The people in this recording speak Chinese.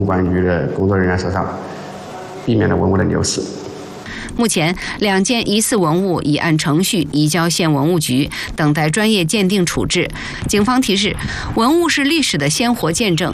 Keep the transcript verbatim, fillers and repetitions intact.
公关局的工作人员手上，避免了文物的流失。 目前，两件疑似文物已按程序移交县文物局，等待专业鉴定处置。警方提示，文物是历史的鲜活见证，